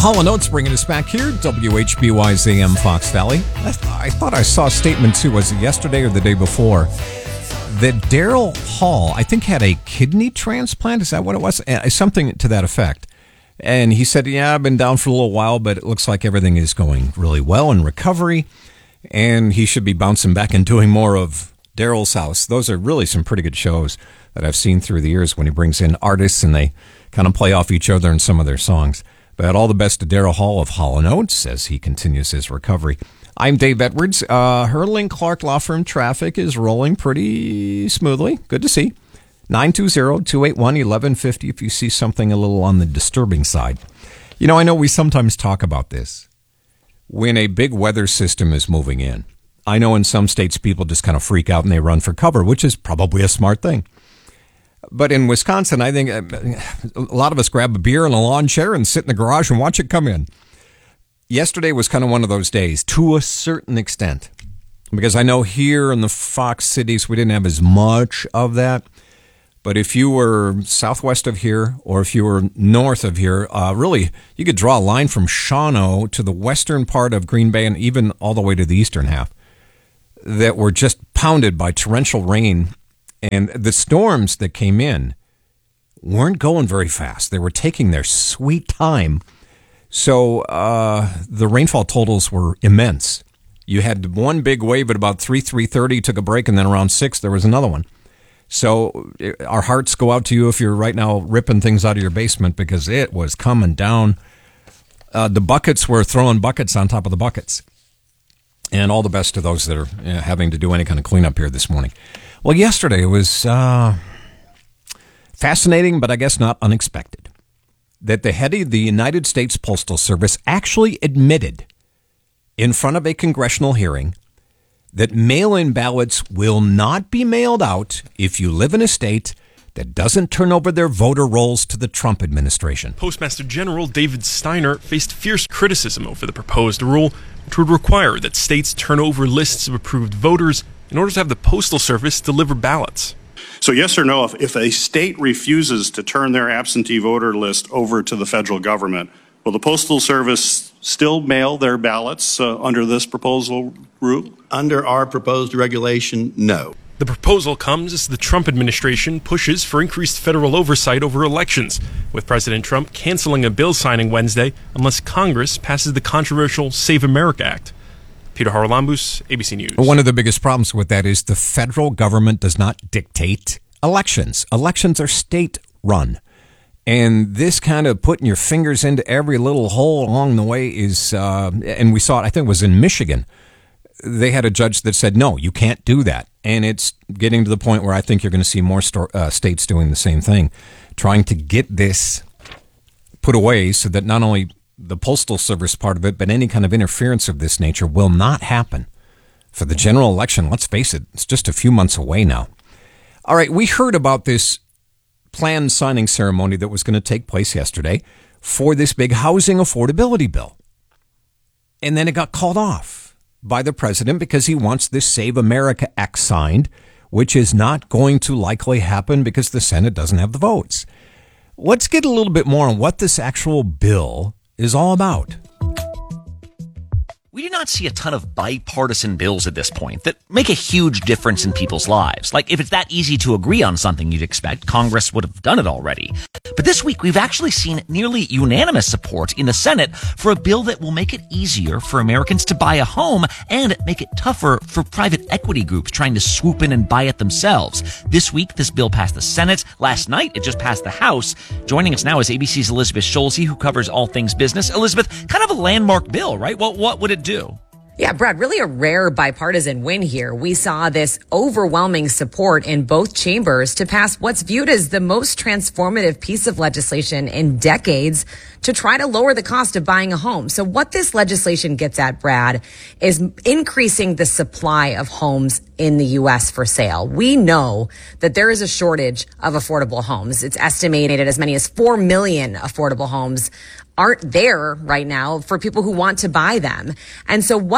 Hall & Oates bringing us back here, WHBY's AM Fox Valley. I thought I saw a statement, too, was it yesterday or the day before, that Daryl Hall, I think, had a kidney transplant. Is that what it was? Something to that effect. And he said, yeah, I've been down for a little while, but it looks like everything is going really well in recovery, and he should be bouncing back and doing more of Daryl's House. Those are really some pretty good shows that I've seen through the years when he brings in artists and they kind of play off each other in some of their songs. But all the best to Daryl Hall of Hall & Oates as he continues his recovery. I'm Dave Edwards. Hurling Clark Law Firm traffic is rolling pretty smoothly. Good to see. 920-281-1150 if you see something a little on the disturbing side. You know, I know we sometimes talk about this when a big weather system is moving in. I know in some states people just kind of freak out and they run for cover, which is probably a smart thing. But in Wisconsin, I think a lot of us grab a beer and a lawn chair and sit in the garage and watch it come in. Yesterday was kind of one of those days, to a certain extent, because I know here in the Fox cities, we didn't have as much of that. But if you were southwest of here, or if you were north of here, really, you could draw a line from Shawano to the western part of Green Bay and even all the way to the eastern half that were just pounded by torrential rain. And the storms that came in weren't going very fast. They were taking their sweet time. So the rainfall totals were immense. You had one big wave at about 3:30, took a break, and then around 6, there was another one. So our hearts go out to you if you're right now ripping things out of your basement because it was coming down. The buckets were throwing buckets on top of the buckets. And all the best to those that are having to do any kind of cleanup here this morning. Well, yesterday was fascinating, but I guess not unexpected, that the head of the United States Postal Service actually admitted in front of a congressional hearing that mail-in ballots will not be mailed out if you live in a state that doesn't turn over their voter rolls to the Trump administration. Postmaster General David Steiner faced fierce criticism over the proposed rule, which would require that states turn over lists of approved voters in order to have the Postal Service deliver ballots. So yes or no, if a state refuses to turn their absentee voter list over to the federal government, will the Postal Service still mail their ballots under this proposal rule? Under our proposed regulation, no. The proposal comes as the Trump administration pushes for increased federal oversight over elections, with President Trump canceling a bill signing Wednesday unless Congress passes the controversial Save America Act. Peter Haralambous, ABC News. One of the biggest problems with that is the federal government does not dictate elections. Elections are state-run. And this kind of putting your fingers into every little hole along the way is, and we saw it, I think it was in Michigan. They had a judge that said, no, you can't do that. And it's getting to the point where I think you're going to see more states doing the same thing, trying to get this put away so that not only the Postal Service part of it, but any kind of interference of this nature will not happen. For the general election, let's face it, it's just a few months away now. All right, we heard about this planned signing ceremony that was going to take place yesterday for this big housing affordability bill. And then it got called off by the president because he wants this Save America Act signed, which is not going to likely happen because the Senate doesn't have the votes. Let's get a little bit more on what this actual bill is all about. We do not see a ton of bipartisan bills at this point that make a huge difference in people's lives. Like, if it's that easy to agree on something, you'd expect Congress would have done it already. But this week, we've actually seen nearly unanimous support in the Senate for a bill that will make it easier for Americans to buy a home and make it tougher for private equity groups trying to swoop in and buy it themselves. This week, this bill passed the Senate. Last night, it just passed the House. Joining us now is ABC's Elizabeth Schulze, who covers all things business. Elizabeth, kind of a landmark bill, right? Well, what would it do? Yeah, Brad, really a rare bipartisan win here. We saw this overwhelming support in both chambers to pass what's viewed as the most transformative piece of legislation in decades to try to lower the cost of buying a home. So what this legislation gets at, Brad, is increasing the supply of homes in the U.S. for sale. We know that there is a shortage of affordable homes. It's estimated at as many as 4 million affordable homes aren't there right now for people who want to buy them. And so what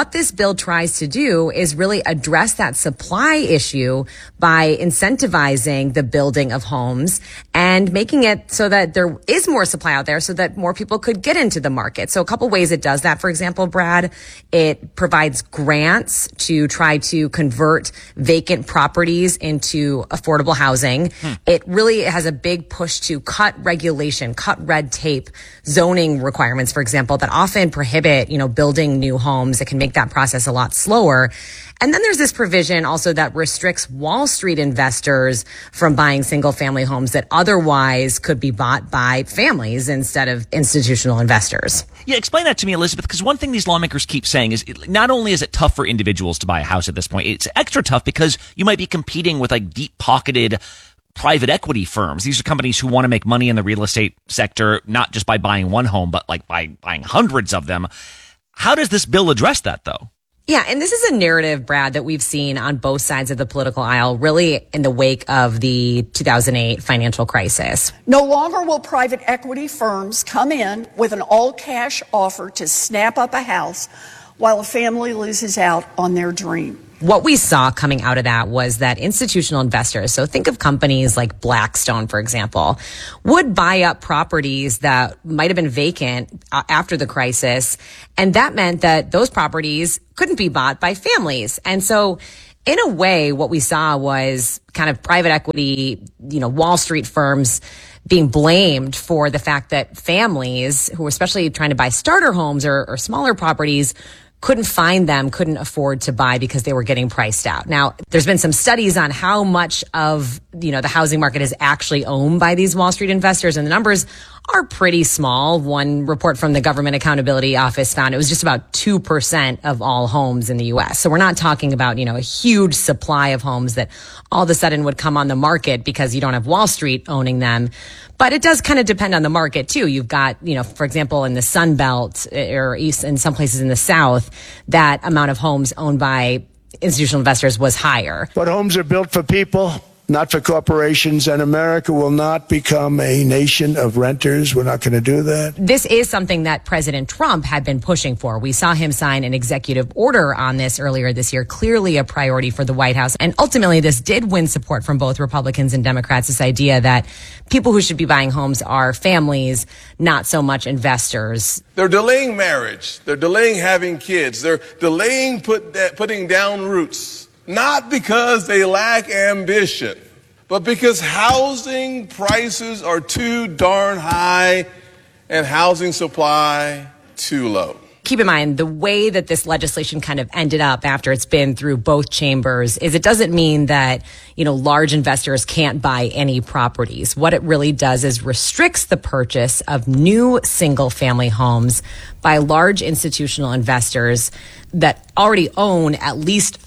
what this bill tries to do is really address that supply issue by incentivizing the building of homes and making it so that there is more supply out there so that more people could get into the market. So a couple ways it does that. For example, Brad, it provides grants to try to convert vacant properties into affordable housing. It really has a big push to cut regulation, cut red tape, zoning requirements, for example, that often prohibit, building new homes. It can make that process a lot slower. And then there's this provision also that restricts Wall Street investors from buying single family homes that otherwise could be bought by families instead of institutional investors. Yeah, explain that to me, Elizabeth, because one thing these lawmakers keep saying is not only is it tough for individuals to buy a house at this point, it's extra tough because you might be competing with like deep-pocketed private equity firms. These are companies who want to make money in the real estate sector, not just by buying one home, but like by buying hundreds of them. How does this bill address that, though? Yeah, and this is a narrative, Brad, that we've seen on both sides of the political aisle, really in the wake of the 2008 financial crisis. No longer will private equity firms come in with an all-cash offer to snap up a house while a family loses out on their dream. What we saw coming out of that was that institutional investors, so think of companies like Blackstone, for example, would buy up properties that might have been vacant after the crisis. And that meant that those properties couldn't be bought by families. And so in a way, what we saw was kind of private equity, Wall Street firms being blamed for the fact that families who were especially trying to buy starter homes or smaller properties couldn't find them, couldn't afford to buy because they were getting priced out. Now, there's been some studies on how much of, the housing market is actually owned by these Wall Street investors, and the numbers are pretty small. One report from the Government Accountability Office found it was just about 2% of all homes in the U.S. So we're not talking about, a huge supply of homes that all of a sudden would come on the market because you don't have Wall Street owning them. But it does kind of depend on the market, too. You've got, for example, in the Sun Belt or east, in some places in the South, that amount of homes owned by institutional investors was higher. But homes are built for people, not for corporations, and America will not become a nation of renters. We're not going to do that. This is something that President Trump had been pushing for. We saw him sign an executive order on this earlier this year, clearly a priority for the White House. And ultimately, this did win support from both Republicans and Democrats, this idea that people who should be buying homes are families, not so much investors. They're delaying marriage. They're delaying having kids. They're delaying putting down roots. Not because they lack ambition, but because housing prices are too darn high and housing supply too low. Keep in mind, the way that this legislation kind of ended up after it's been through both chambers is it doesn't mean that, large investors can't buy any properties. What it really does is restricts the purchase of new single family homes by large institutional investors that already own at least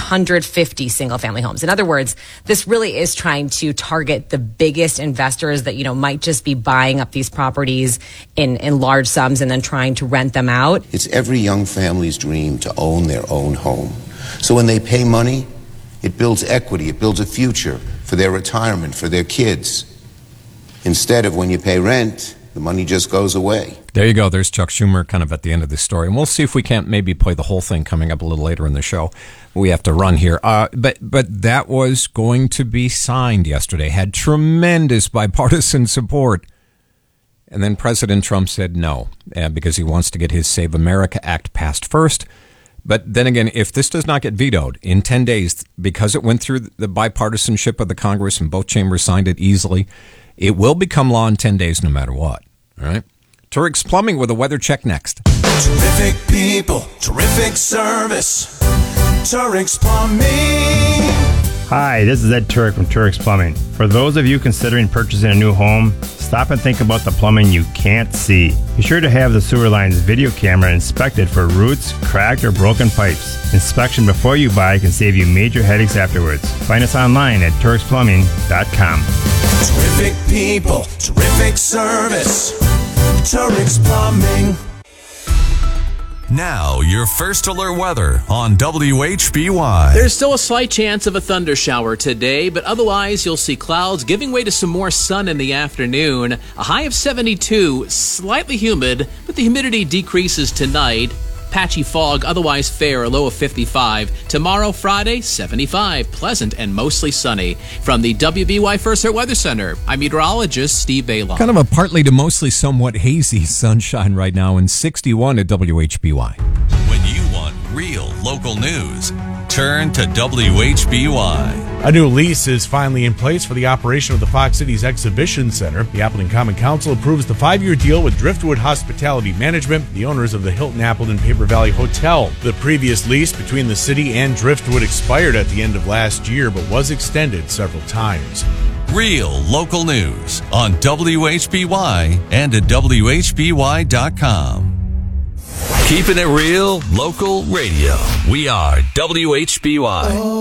350 single family homes. In other words, this really is trying to target the biggest investors that, might just be buying up these properties in large sums and then trying to rent them out. It's every young family's dream to own their own home. So when they pay money, it builds equity, it builds a future for their retirement, for their kids. Instead of when you pay rent, the money just goes away. There you go. There's Chuck Schumer kind of at the end of this story. And we'll see if we can't maybe play the whole thing coming up a little later in the show. We have to run here. But that was going to be signed yesterday, had tremendous bipartisan support. And then President Trump said no, because he wants to get his Save America Act passed first. But then again, if this does not get vetoed in 10 days, because it went through the bipartisanship of the Congress and both chambers signed it easily, it will become law in 10 days no matter what. All right? Turk's Plumbing with a weather check next. Terrific people, terrific service. Turk's Plumbing. Hi, this is Ed Turk from Turk's Plumbing. For those of you considering purchasing a new home, stop and think about the plumbing you can't see. Be sure to have the sewer line's video camera inspected for roots, cracked, or broken pipes. Inspection before you buy can save you major headaches afterwards. Find us online at TurksPlumbing.com. Terrific people, terrific service. Turk's Plumbing. Now, your first alert weather on WHBY. There's still a slight chance of a thunder shower today, but otherwise you'll see clouds giving way to some more sun in the afternoon. A high of 72, slightly humid, but the humidity decreases tonight. Patchy fog, otherwise fair, a low of 55. Tomorrow, Friday, 75. Pleasant and mostly sunny. From the WBY First Alert Weather Center, I'm meteorologist Steve Bailon. Kind of a partly to mostly somewhat hazy sunshine right now, and 61 at WHBY. When you want real local news, turn to WHBY. A new lease is finally in place for the operation of the Fox Cities Exhibition Center. The Appleton Common Council approves the 5-year deal with Driftwood Hospitality Management, the owners of the Hilton Appleton Paper Valley Hotel. The previous lease between the city and Driftwood expired at the end of last year, but was extended several times. Real local news on WHBY and at WHBY.com. Keeping it real, local radio. We are WHBY.